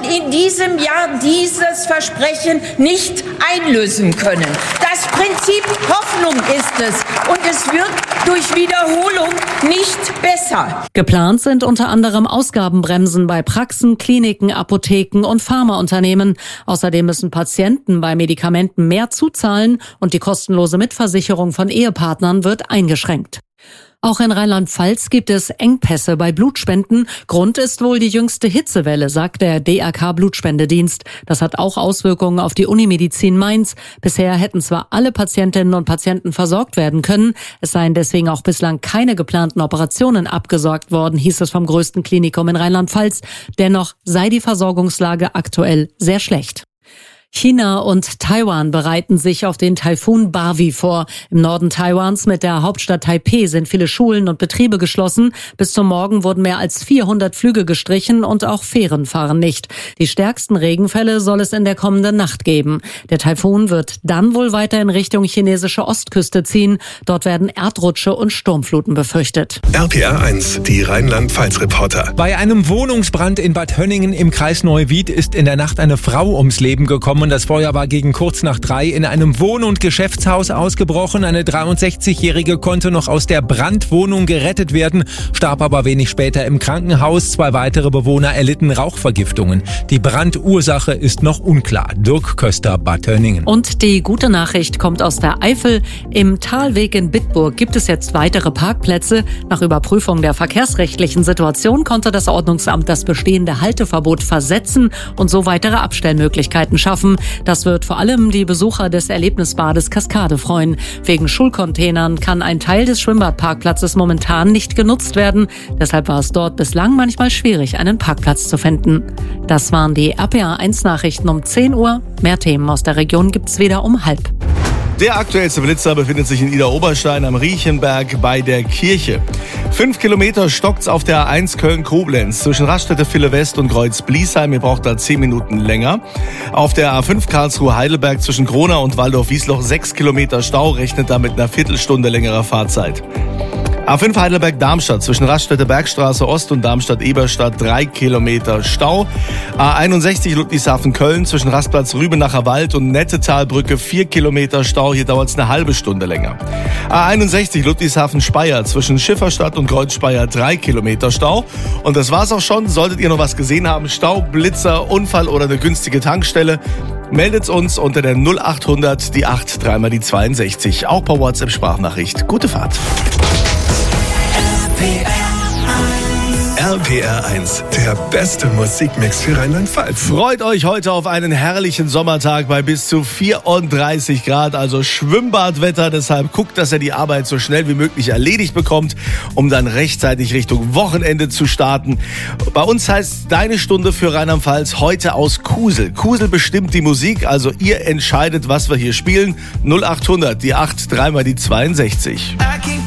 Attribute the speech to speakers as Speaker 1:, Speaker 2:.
Speaker 1: in diesem Jahr dieses Versprechen nicht einlösen können. Das Prinzip Hoffnung ist es und es wird durch Wiederholung nicht besser.
Speaker 2: Geplant sind unter anderem Ausgabenbremsen bei Praxen, Kliniken, Apotheken und Pharmaunternehmen. Außerdem müssen Patienten bei Medikamenten mehr zuzahlen und die kostenlose Mitversicherung von Ehepartnern wird eingeschränkt. Auch in Rheinland-Pfalz gibt es Engpässe bei Blutspenden. Grund ist wohl die jüngste Hitzewelle, sagt der DRK-Blutspendedienst. Das hat auch Auswirkungen auf die Unimedizin Mainz. Bisher hätten zwar alle Patientinnen und Patienten versorgt werden können, es seien deswegen auch bislang keine geplanten Operationen abgesagt worden, hieß es vom größten Klinikum in Rheinland-Pfalz. Dennoch sei die Versorgungslage aktuell sehr schlecht. China und Taiwan bereiten sich auf den Taifun Barwi vor. Im Norden Taiwans mit der Hauptstadt Taipeh sind viele Schulen und Betriebe geschlossen. Bis zum Morgen wurden mehr als 400 Flüge gestrichen und auch Fähren fahren nicht. Die stärksten Regenfälle soll es in der kommenden Nacht geben. Der Taifun wird dann wohl weiter in Richtung chinesische Ostküste ziehen. Dort werden Erdrutsche und Sturmfluten befürchtet.
Speaker 3: RPR 1, die Rheinland-Pfalz-Reporter.
Speaker 4: Bei einem Wohnungsbrand in Bad Hönningen im Kreis Neuwied ist in der Nacht eine Frau ums Leben gekommen. Das Feuer war gegen kurz nach 3 in einem Wohn- und Geschäftshaus ausgebrochen. Eine 63-Jährige konnte noch aus der Brandwohnung gerettet werden, starb aber wenig später im Krankenhaus. 2 weitere Bewohner erlitten Rauchvergiftungen. Die Brandursache ist noch unklar. Dirk Köster, Bad Hönningen.
Speaker 2: Und die gute Nachricht kommt aus der Eifel. Im Talweg in Bitburg gibt es jetzt weitere Parkplätze. Nach Überprüfung der verkehrsrechtlichen Situation konnte das Ordnungsamt das bestehende Halteverbot versetzen und so weitere Abstellmöglichkeiten schaffen. Das wird vor allem die Besucher des Erlebnisbades Kaskade freuen. Wegen Schulcontainern kann ein Teil des Schwimmbadparkplatzes momentan nicht genutzt werden. Deshalb war es dort bislang manchmal schwierig, einen Parkplatz zu finden. Das waren die RPR 1 Nachrichten um 10 Uhr. Mehr Themen aus der Region gibt's wieder um 12:30.
Speaker 5: Der aktuellste Blitzer befindet sich in Idar-Oberstein am Riechenberg bei der Kirche. 5 Kilometer stockt's auf der A1 Köln-Koblenz zwischen Raststätte Ville-West und Kreuz-Bliesheim. Ihr braucht da 10 Minuten länger. Auf der A5 Karlsruhe-Heidelberg zwischen Kronau und Waldorf-Wiesloch 6 Kilometer Stau, rechnet da mit einer Viertelstunde längerer Fahrzeit. A5 Heidelberg-Darmstadt zwischen Raststätte Bergstraße Ost und Darmstadt-Eberstadt 3 Kilometer Stau. A61 Ludwigshafen-Köln zwischen Rastplatz Rübenacher Wald und Nettetalbrücke 4 Kilometer Stau. Hier dauert es eine halbe Stunde länger. A61 Ludwigshafen-Speyer zwischen Schifferstadt und Kreuzspeyer 3 Kilometer Stau. Und das war's auch schon. Solltet ihr noch was gesehen haben, Stau, Blitzer, Unfall oder eine günstige Tankstelle, meldet uns unter der 0800 die 8 3 mal die 62. Auch per WhatsApp-Sprachnachricht. Gute Fahrt.
Speaker 3: RPR 1, der beste Musikmix für Rheinland-Pfalz.
Speaker 5: Freut euch heute auf einen herrlichen Sommertag bei bis zu 34 Grad, also Schwimmbadwetter. Deshalb guckt, dass ihr die Arbeit so schnell wie möglich erledigt bekommt, um dann rechtzeitig Richtung Wochenende zu starten. Bei uns heißt Deine Stunde für Rheinland-Pfalz heute aus Kusel. Kusel bestimmt die Musik, also ihr entscheidet, was wir hier spielen. 0800 die 8 3 mal die 62.